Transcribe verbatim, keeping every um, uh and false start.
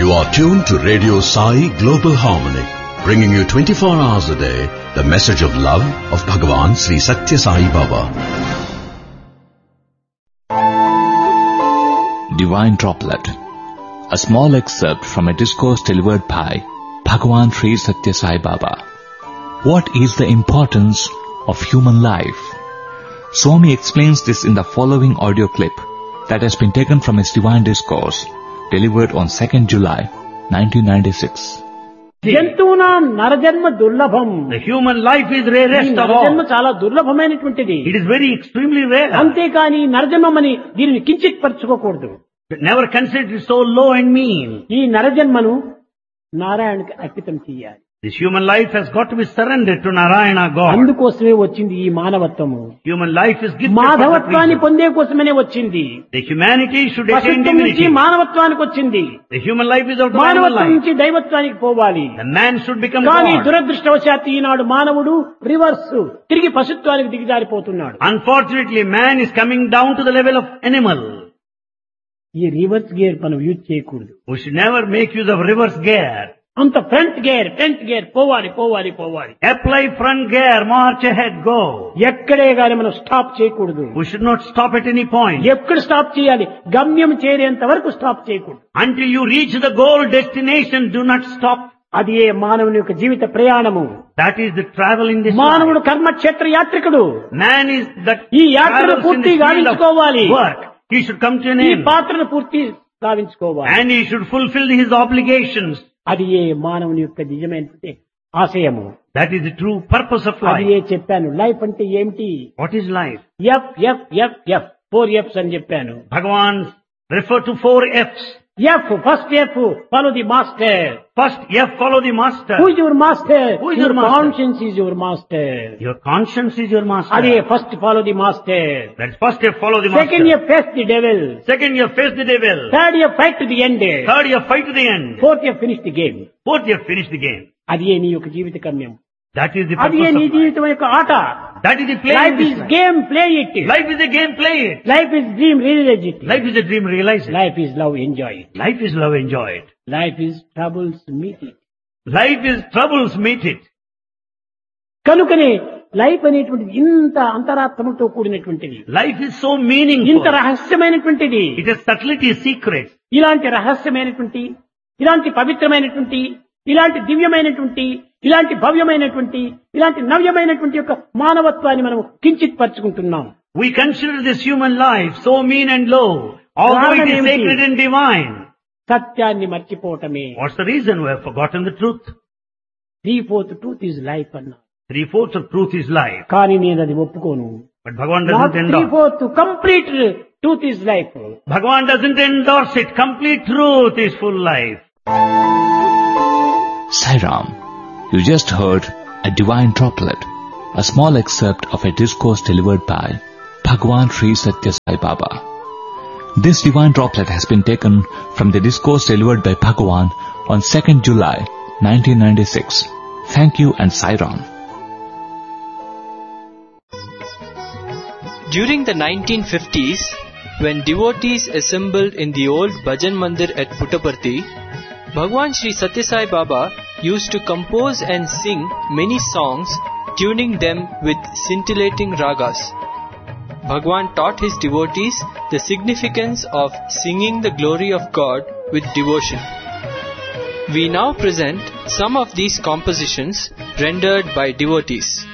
You are tuned to Radio Sai Global Harmony, bringing you twenty-four hours a day the message of love of Bhagavan Sri Satya Sai Baba. Divine Droplet, a small excerpt from a discourse delivered by Bhagavan Sri Satya Sai Baba. What is the importance of human life? Swami explains this in the following audio clip that has been taken from his Divine Discourse delivered on second July nineteen ninety-six. జంతువునాం నరజన్మ దుర్లభం. The human life is rarest of all. నరజన్మ చాలా దుర్లభమైనటువంటిది. It is very extremely rare. అంతేకాని నరజన్మని దీనిని కించిత్ పరచుకోకూడదు. Never consider it so low and mean. ఈ నరజన్మను నారాయణకి అర్పితం చేయాలి. This human life has got to be surrendered to Narayana God. అందుకోసమే వచ్చింది ఈ మానవత్వము. Human life is gifted మాధవత్వాన్ని పొందే కోసమనే వచ్చింది. The humanity should attain పశుత్వం నుంచి divinity. మానవత్వానికి వచ్చింది. The human life is out of animal మానవత్వం life. నుంచి దైవత్వానికి పోవాలి. The man should become కానీ God. దురదృష్టవశాత్తు ఈనాడు మానవుడు రివర్స్ తిరిగి పశుత్వానికి దిగజారిపోతున్నాడు. Unfortunately, man is coming down to the level of animal. ఈ రివర్స్ గేర్ మనం యూజ్ చేయకూడదు. We should never make use of reverse gear. అంత ఫ్రంట్ గేర్ ఫ్రంట్ గేర్ పోవాలి పోవాలి పోవాలి. Apply front gear, march ahead, go. ఎక్కడే గాని మనం స్టాప్ చేయకూడదు. We should not stop at any point. ఎక్కడ స్టాప్ చేయాలి? గమ్యం చేరేంత వరకు స్టాప్ చేయకూడదు. Until you reach the goal destination, do not stop. అది ఏ మానవుని యొక్క జీవిత ప్రయాణము. That is the travel in this మానవుడు life. కర్మక్షేత్ర యాత్రికుడు. Man is that ఈ యాత్రను travels in పూర్తి this field of గావించుకోవాలి. work. He should come to an ఈ end. పాత్రను పూర్తి గావించుకోవాలి. And he should fulfill his obligations. అది ఏ మానవుని యొక్క నిజమైనటువంటి ఆశయము. That is the true purpose of అది ఏ life. చెప్పాను. లైఫ్ అంటే ఏమిటి? What is life? F F F F four ఎఫ్స్ అని చెప్పాను. Bhagavan referred to four F's. F first F follow the master. First F, follow the master. Who is your master? Who is your master? Conscience is your master. Your conscience is your master. అదే first follow the master. That's first F, follow the second master. F face the devil. Second, you face the devil. Third F fight to the end. Third, you fight to the end. Fourth F finish the game. Fourth, you finish the game. అది ఏ నీ యొక్క జీవిత గమ్యం. That is the అది ఏ purpose నీ of life. జీవితం యొక్క ఆట. That is the play. Life in this is life. Game play it. Life is a game, play it. Life is dream realise it. Life is a dream, realize it. Life is love enjoy it. Life is love, enjoy it. Life is troubles meet it. Life is troubles, meet it. కనుకనే life అనేటువంటిది ఇంత అంతరాత్మతో కూడినటువంటిది. Life is so meaningful. ఇంత రహస్యమైనటువంటిది. It has subtlety, secrets. ఇలాంటి రహస్యమైనటువంటి, ఇలాంటి పవిత్రమైనటువంటి, ఇలాంటి దివ్యమైనటువంటి, ఇలాంటి భవ్యమైనటువంటి, ఇలాంటి నవ్యమైనటువంటి యొక్క మానవత్వాన్ని మనం కించిత్ పరుచుకుంటున్నాం. We consider this human life so mean and low, although it is Karanam sacred emti? and divine. సత్యాన్ని మర్చిపోవటమే. What's the reason? We have forgotten the truth. Three fourth truth is life అన్నా. Three-fourths of truth is life. కానీ నేను అది ఒప్పుకోను. But Bhagavan not doesn't three endorse. Fourth complete truth is life. Bhagavan doesn't endorse it. Complete truth is full life. Sairam, you just heard a Divine Droplet, a small excerpt of a discourse delivered by Bhagavan Sri Satya Sai Baba. This Divine Droplet has been taken from the discourse delivered by Bhagavan on second July nineteen ninety-six. Thank you and Sairam. During the nineteen fifties, when devotees assembled in the old Bhajan Mandir at Puttaparthi, Bhagwan Sri Satya Sai Baba used to compose and sing many songs, tuning them with scintillating ragas. Bhagwan taught his devotees the significance of singing the glory of God with devotion. We now present some of these compositions rendered by devotees.